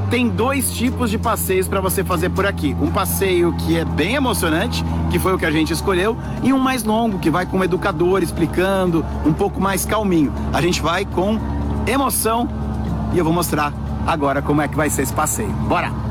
tem dois tipos de passeios para você fazer por aqui. Um passeio que é bem emocionante, que foi o que a gente escolheu, e um mais longo, que vai com um educador explicando, um pouco mais calminho. A gente vai com emoção e eu vou mostrar agora como é que vai ser esse passeio. Bora!